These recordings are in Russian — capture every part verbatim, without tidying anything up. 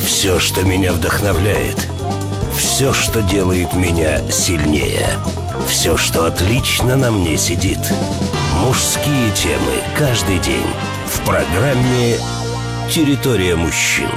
Все, что меня вдохновляет. Все, что делает меня сильнее. Все, что отлично на мне сидит. Мужские темы каждый день в программе «Территория мужчин».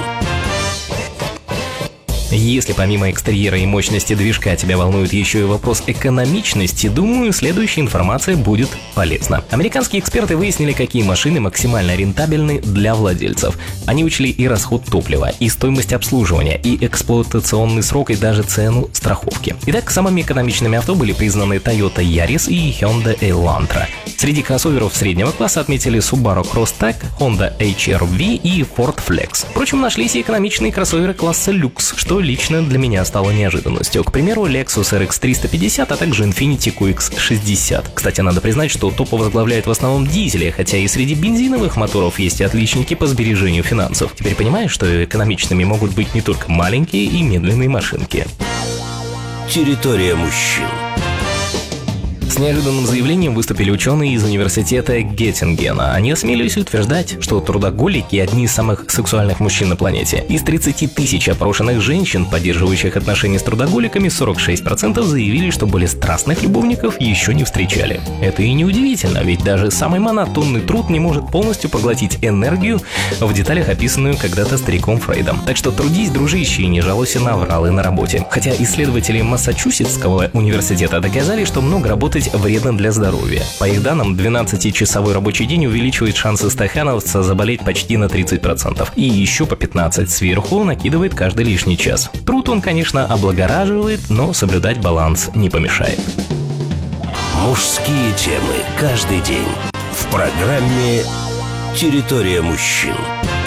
Если помимо экстерьера и мощности движка тебя волнует еще и вопрос экономичности, думаю, следующая информация будет полезна. Американские эксперты выяснили, какие машины максимально рентабельны для владельцев. Они учли и расход топлива, и стоимость обслуживания, и эксплуатационный срок, и даже цену страховки. Итак, самыми экономичными авто были признаны Toyota Yaris и Hyundai Elantra. Среди кроссоверов среднего класса отметили Subaru Crosstrek, Honda эйч ар ви и Ford Flex. Впрочем, нашлись и экономичные кроссоверы класса люкс, что лично для меня стало неожиданностью. К примеру, Lexus эр икс триста пятьдесят, а также Infiniti кью икс шестьдесят. Кстати, надо признать, что топы возглавляют в основном дизели, хотя и среди бензиновых моторов есть и отличники по сбережению финансов. Теперь понимаешь, что экономичными могут быть не только маленькие и медленные машинки. Территория мужчин. С неожиданным заявлением выступили ученые из университета Геттингена. Они осмелились утверждать, что трудоголики – одни из самых сексуальных мужчин на планете. Из тридцати тысяч опрошенных женщин, поддерживающих отношения с трудоголиками, сорок шесть процентов заявили, что более страстных любовников еще не встречали. Это и не удивительно, ведь даже самый монотонный труд не может полностью поглотить энергию, в деталях описанную когда-то стариком Фрейдом. Так что трудись, дружище, и не жалуйся на авралы на работе. Хотя исследователи Массачусетского университета доказали, что много работать вредно для здоровья. По их данным, двенадцатичасовой рабочий день увеличивает шансы стахановца заболеть почти на тридцать процентов. И еще по пятнадцать сверху накидывает каждый лишний час. Труд он, конечно, облагораживает, но соблюдать баланс не помешает. Мужские темы каждый день в программе «Территория мужчин».